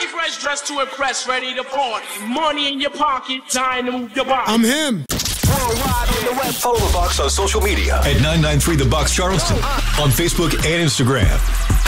fresh, dressed to impress, ready to party. Money in your pocket, time to move your body. I'm him. Worldwide on the web. Follow The Box on social media at 993 The Box Charleston on Facebook and Instagram.